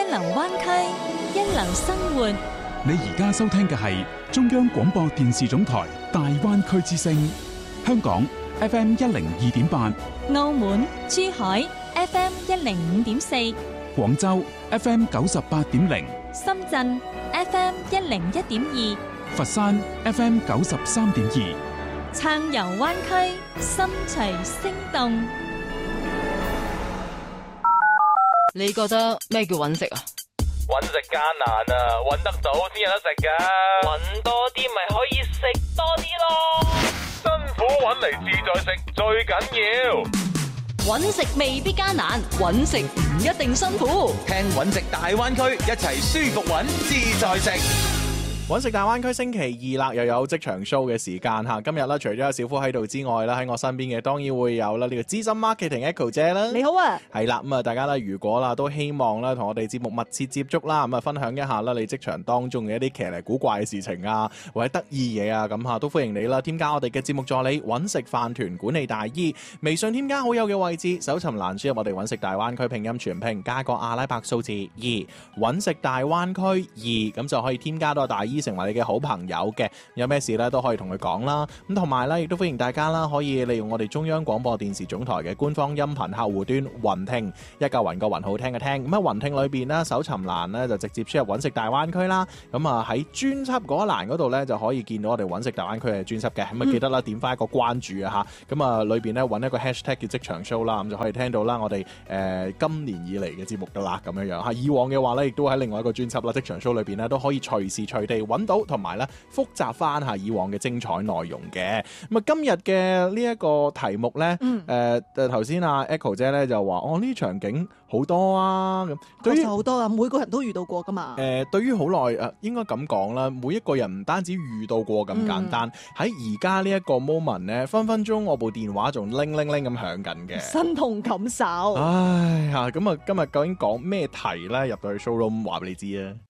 流灣區，一流生活。 你而家收聽嘅係中央廣播電視總台大灣區之聲，香港 FM 102.8， 澳門、珠海 FM 105.4， 廣州 FM 98.0， 深圳 FM 101.2， 佛山 FM 93.2， 暢遊灣區，心隨聲動。 你覺得咩叫揾食啊？ 揾食艱難啊，揾得到先有得食噶。 揾多啲咪可以食多啲咯。 辛苦揾嚟自在食最緊要。 揾食未必艱難，揾食唔一定辛苦。 聽揾食大灣區，一齊舒服揾自在食。 揾食大灣區星期二啦，又有職場 show 嘅時間嚇。今日咧，除咗有小夫喺度之外啦，喺我身邊嘅當然會有啦呢個資深 marketing Echo 姐啦。 你好啊， 係啦，咁啊，大家咧如果啦都希望咧同我哋節目密切接觸啦，咁啊分享一下啦你職場當中嘅一啲騎呢古怪嘅事情啊，或者得意嘢啊，咁嚇都歡迎你啦。添加我哋嘅節目助理揾食飯團管理大姨，微信添加好友嘅位置，搜尋欄輸入我哋揾食大灣區拼音全拼加個阿拉伯數字2，揾食大灣區2，咁就可以添加到大姨成為你嘅好朋友嘅，有咩事咧都可以同佢講啦。咁同埋咧，亦都歡迎大家啦，可以利用我哋中央廣播電視總台嘅官方音頻客戶端雲聽，一個雲個雲好聽嘅聽。咁喺雲聽裏邊咧，搜尋欄咧就直接輸入揾食大灣區啦。咁啊喺專輯嗰一欄嗰度咧就可以見到我哋揾食大灣區嘅專輯嘅。咁啊記得啦，點翻一個關注啊嚇。咁啊裏邊咧揾一個 hashtag 叫職場 show 啦，咁就可以聽到啦我哋今年以嚟嘅節目噶啦咁樣樣嚇。以往嘅話咧，亦都喺另外一個專輯啦職場 show 裏邊咧都可以隨時隨地揾到。同埋咧，複習翻下以往嘅精彩內容嘅。咁啊，今日嘅呢一個題目咧，頭先阿 Echo 姐咧就話：哦，呢啲場景好多啊。咁確實好多啊，每個人都遇到過噶嘛。 對於好耐應該咁講啦，每一個人唔單止遇到過咁簡單，喺而家呢一個 moment 咧，分分鐘我部電話仲鈴鈴鈴咁響緊嘅。 身同感受。 唉呀，咁啊，今日究竟講咩題咧？入到去 showroom 話俾你知啊！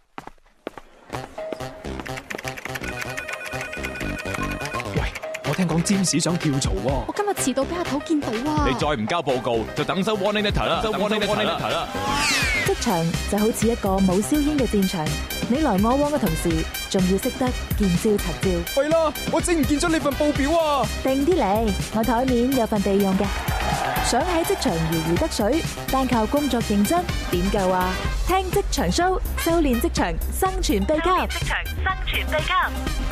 我聽講占士想跳槽喎。 我今日遲到俾阿頭見到啊！ 你再唔交報告，就等收 warning letter 啦，收 warning letter 啦。 職場就好似一個冇硝煙嘅戰場，你來我往嘅同時，仲要識得見招拆招。 係啦，我整唔見咗你份報表啊！ 定啲嚟，我台面有份備用嘅。想喺職場如魚得水，單靠工作認真點夠啊？聽職場 show， 修煉職場生存秘笈。職場生存秘笈。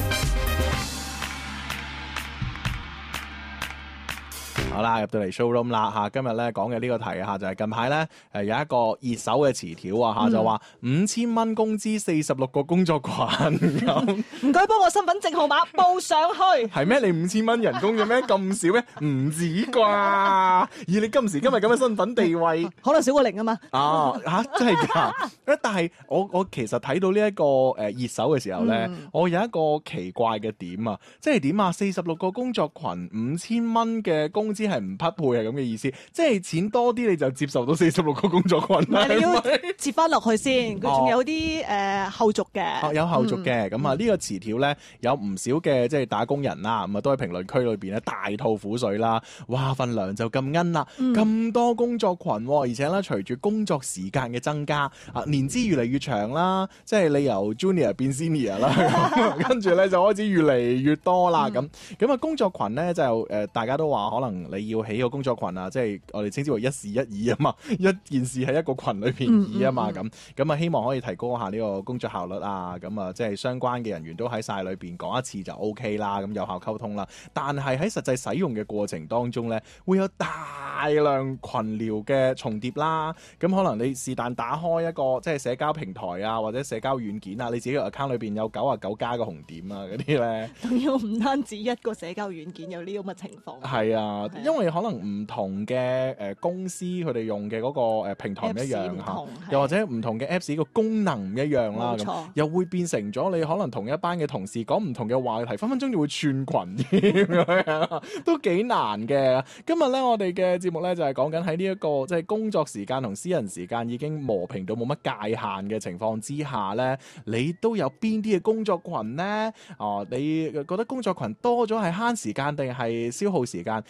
好啦，入到嚟 showroom 啦嚇，今日咧講嘅呢個題嚇就係近排咧有一個熱搜嘅詞條啊嚇，就話5000蚊工資46個工作群咁。 唔該幫我身份證號碼報上去。 係咩？你5000蚊人工嘅咩？咁少咩？唔止啩？以你今時今日咁嘅身份地位， 可能少過0啊嘛。 啊嚇，真係㗎！但係我其實睇到呢一個熱搜嘅時候咧，我有一個奇怪嘅點啊，即係點啊？46個工作群5000蚊嘅工資係唔匹配係咁嘅意思，即係錢多啲你就接受到46個工作群啦。 你要接翻落去先，佢仲有啲後續嘅。 有後續嘅，咁啊呢個詞條咧有唔少嘅即係打工人啦，咁啊都喺評論區裏邊咧大吐苦水啦。哇，份糧就咁奀啦，咁多工作群，而且咧隨住工作時間嘅增加，啊年資越嚟越長啦，即係你由 junior 變 senior 啦，跟住咧就開始越嚟越多啦。咁啊工作群咧就大家都話可能你要起個工作群啊，即係我哋稱之為一事一議啊嘛，一件事喺一個群裏邊議啊嘛，咁啊希望可以提高下呢個工作效率啊，咁啊即係相關嘅人員都喺晒裏邊講一次就 OK 啦，咁有效溝通啦。但係喺實際使用嘅過程當中咧，會有大量群聊嘅重疊啦。咁可能你是但打開一個即係社交平台啊，或者社交軟件啊，你自己個 account 裏邊有99加個紅點啊嗰啲咧， 仲要唔單止一個社交軟件有呢咁嘅情況。 係啊，因為可能唔同嘅公司佢哋用嘅嗰個平台唔一樣嚇，又或者唔同嘅 Apps 個功能唔一樣啦，咁又會變成咗你可能同一班嘅同事講唔同嘅話題，分分鐘就會串群添咁樣，都幾難嘅。今日咧我哋嘅節目咧就係講緊喺呢一個即係工作時間同私人時間已經磨平到冇乜界限嘅情況之下咧，你都有邊啲嘅工作群呢？你覺得工作群多咗係慳時間定係消耗時間？而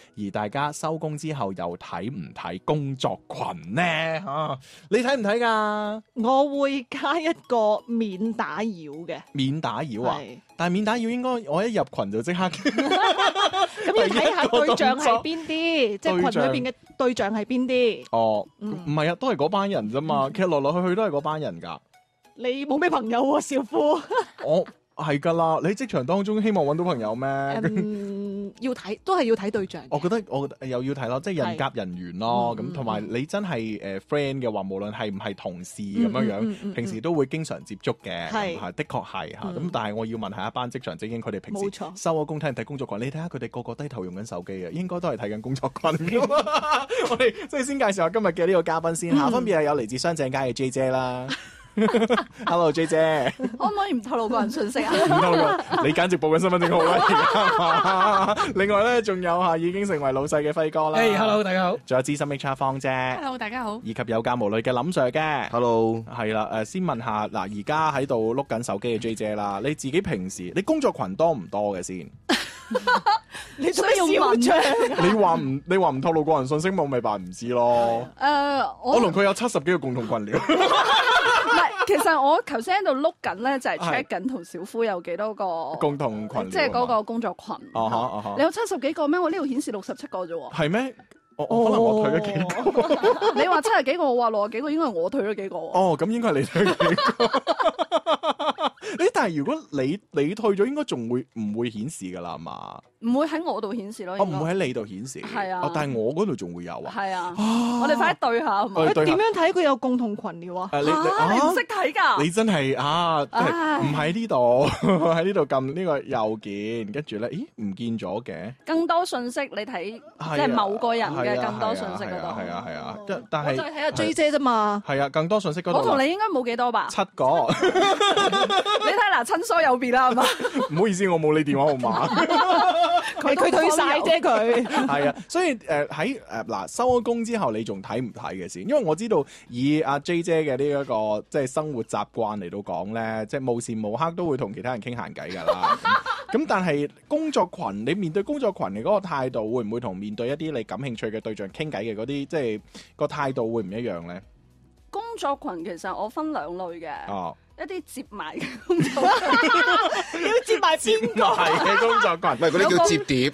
大家收工之後又睇唔睇工作群呢？你睇唔睇㗎？ 我會加一個免打擾嘅。 免打擾啊！ 係但係免打擾應該我一入群就即刻。 咁要睇下對象係邊啲，即係群裏邊嘅對象係邊啲。 哦，唔係啊，都係嗰班人啫嘛。其實來來去去都係嗰班人㗎。 你冇咩朋友喎，少夫？ 我係㗎啦，你喺職場當中希望揾到朋友咩？ 要睇，都係要睇對象。 我覺得又要睇咯，即係人夾人緣咯。咁同埋你真係friend 嘅話，無論係唔係同事咁樣，平時都會經常接觸嘅。係的確係嚇。咁但係我要問下一班職場精英，佢哋平時收咗工睇唔睇工作群？你睇下佢哋個個低頭用緊手機啊，應該都係睇緊工作群。我哋即係先介紹下今日嘅呢個嘉賓先嚇，分別係有嚟自雙井街嘅 J 姐啦。Hello J 姐， 可唔可以唔透露個人信息啊？ 唔透露，你簡直報緊身份證號啦！另外咧，仲有嚇已經成為老細嘅輝哥啦。 Hello 大家好。 仲有資深 HR 芳姐。 Hello 大家好。以及有教無類嘅林 Sir 嘅。 Hello。 係啦，先問下嗱，而家喺度碌緊手機嘅 J 姐啦，你自己平時你工作群多唔多嘅先？ 你做咩要問？ 你話唔透露個人信息，我咪扮唔知咯。我同佢有70幾個共同群聊。 唔係，其實我頭先喺度碌緊咧，就係 check 緊同小夫有幾多個共同群， 即係嗰個工作群。你有70幾個咩？我呢度顯示67個啫喎。 係咩？可能我退咗幾個。 你話70幾個，我話60幾個，應該係我退咗幾個。 哦，咁應該係你退咗幾個。但係如果你退咗，應該仲會唔會顯示㗎啦？係嘛？ 唔會喺我度顯示咯。 唔會喺你度顯示。係啊。但係我嗰度仲會有啊。 係啊。我哋快啲對下，係咪？ 點樣睇佢有共同群聊啊？ 你唔識睇㗎？ 你真係唔喺呢度，喺呢度撳呢個右鍵，跟住咧，咦唔見咗嘅？ 更多信息你睇，即係某個人嘅更多信息嗰度。 係啊。但係我再睇下 J 姐啫嘛。 係啊，更多信息嗰度。 我同你應該冇幾多吧 ？7個。 你睇嗱，親疏有別啦，係嘛？ 唔好意思，我冇你電話號碼。 佢退晒啫，佢係啊，所以喺嗱收咗工之後，你仲睇唔睇嘅先？因為我知道以阿 J 姐嘅呢一個即係生活習慣嚟到講咧，即係無時無刻都會同其他人傾閒偈㗎啦。咁但係工作群，你面對工作群嘅嗰個態度，會唔會同面對一啲你感興趣嘅對象傾偈嘅嗰啲，即係個態度會唔一樣咧？ 工作群其實我分兩類嘅。哦。一啲接埋嘅工作群， 要接埋邊個嘅工作群？ 唔係嗰啲叫接碟，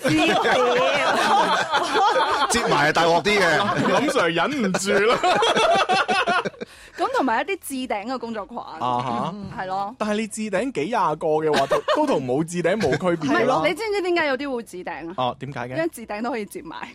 接埋係大鑊啲嘅， 林 Sir 忍唔住啦。 咁同埋一啲置頂嘅工作群，係咯。 但係你置頂幾廿個嘅話，都同冇置頂冇區別咯。 你知唔知點解有啲會置頂啊？ 哦，點解嘅？ 因為置頂都可以接埋。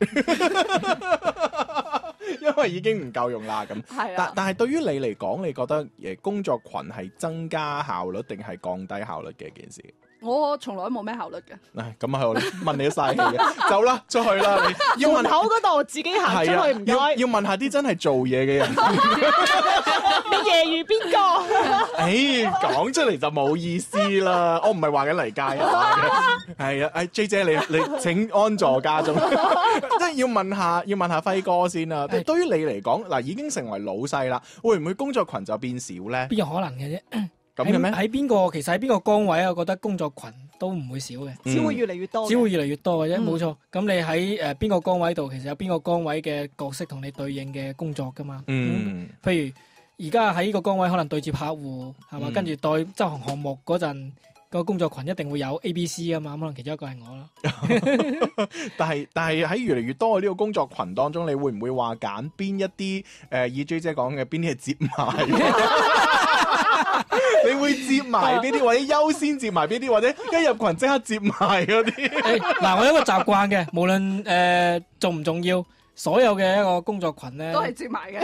因為已經唔夠用啦，咁。係啊。但係對於你嚟講，你覺得工作群係增加效率定係降低效率嘅一件事？ 我從來都冇咩效率嘅。 唉，咁啊，問你都嘥氣嘅，走啦，出去啦，你門口嗰度自己行出去唔該。 要問下啲真係做嘢嘅人。 你揶揄邊個？ 講出嚟就冇意思啦。我唔係話緊黎佳啊。係啊，J 姐你請安坐家中。即係要問下輝哥先啦。對於你嚟講，嗱已經成為老細啦，會唔會工作群就變少咧？ 邊有可能嘅啫？ 咁嘅咩？ 喺邊個其實喺邊個崗位，我覺得工作群都唔會少嘅， 只會越嚟越多。 只會越嚟越多嘅啫，冇錯。咁你喺邊個崗位度，其實有邊個崗位嘅角色同你對應嘅工作噶嘛？譬如而家喺呢個崗位可能對接客戶係嘛，跟住對執行項目嗰陣，個工作群一定會有 A、B、C 噶嘛，可能其中一個係我啦。但係喺越嚟越多嘅呢個工作群當中，你會唔會話揀邊一啲以 J 姐講嘅邊啲係接埋？你會接埋邊啲，或者優先接埋邊啲，或者一入群即刻接埋嗰啲？ 嗱，我有一個習慣嘅，無論重唔重要，所有嘅一個工作群咧， 都係接埋嘅。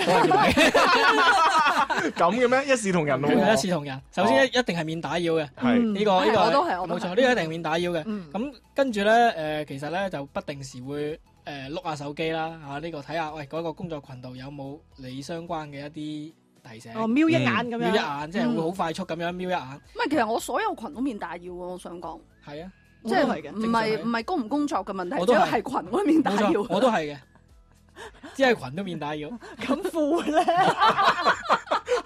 咁嘅咩？一視同仁咯。 一視同仁。首先一定係免打擾嘅。 係呢個我都係， 冇錯，呢個一定係免打擾嘅。咁跟住咧其實咧就不定時會碌下手機啦，嚇呢個睇下，喂嗰個工作群度有冇你相關嘅一啲提醒。 瞄一眼咁樣。 瞄一眼，即係會好快速咁樣瞄一眼。 唔係，其實我所有群都免打擾喎，我想講。 係啊， 即係唔係工唔工作嘅問題，只係群我都免打擾。 我都係嘅。只係群都免打擾， 咁富咧，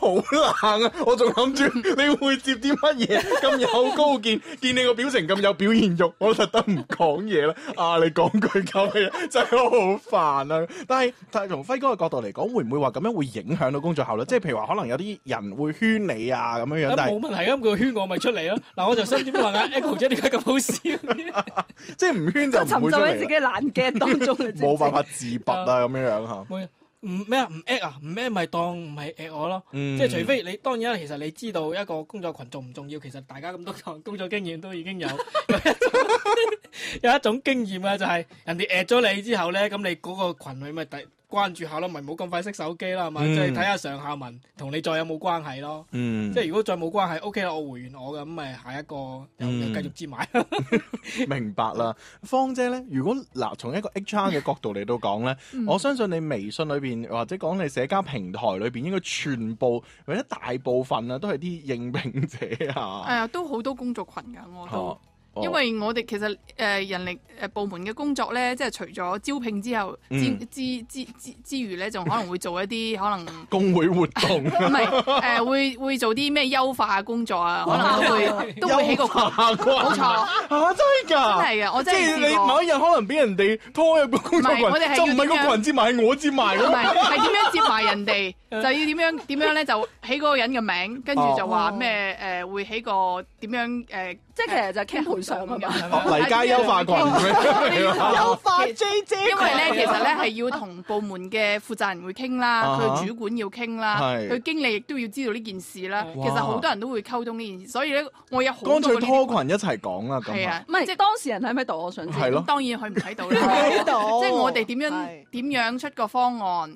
好冷啊！我仲諗住你會接啲乜嘢咁有高見，見你個表情咁有表現欲，我特登唔講嘢啦。啊，你講句咁嘅嘢真係好煩啊！但係從輝哥嘅角度嚟講，會唔會話咁樣會影響到工作效率？即係譬如話，可能有啲人會圈你啊咁樣樣，但係冇問題啊！咁佢圈我咪出嚟咯。嗱，我就想點問啊 Echo 姐點解咁好笑？ 即係唔圈就唔會出嚟。 沉浸喺自己爛鏡當中， 冇辦法自拔啊咁樣樣嚇。 唔咩啊？唔 at 啊？唔 at 咪當唔係 at 我咯。即係除非你當然啦，其實你知道一個工作群重唔重要，其實大家咁多工作經驗都已經有有一種經驗啊，就係人哋 at 咗你之後咧，咁你嗰個群裏咪關注下咯，咪冇咁快熄手機啦，係嘛？即係睇下上下文同你再有冇關係咯。即係如果再冇關係，OK 啦，我回完我嘅，咁咪下一個又繼續接埋。 明白啦，芳姐咧，如果嗱從一個 HR 嘅角度嚟到講咧，我相信你微信裏邊或者講你社交平台裏邊，應該全部或者大部分啊，都係啲應聘者啊。 係啊，都好多工作群㗎，我都。因為我哋其實人力部門嘅工作咧，即係除咗招聘之後之餘咧，仲可能會做一啲可能工會活動， 唔係會做啲咩優化工作啊，可能都會起個群，冇錯嚇真係㗎， 真係嘅，我真係即係你某一日可能俾人哋拖入個工作群，就唔係個群接埋，係我接埋㗎， 唔係點樣接埋人哋，就要點樣咧，就起嗰個人嘅名，跟住就話咩會起個點樣即係其實就係傾賠償咁樣。黎家優化群， 優化 JJ。 因為咧，其實咧係要同部門嘅負責人會傾啦，佢主管要傾啦，佢經理亦都要知道呢件事啦。其實好多人都會溝通呢件事，所以咧我有好多。乾脆拖群一齊講啦，咁係啊， 唔係即係當事人喺唔喺度？我想知。 係咯， 當然佢唔喺度啦。即係我哋點樣出個方案，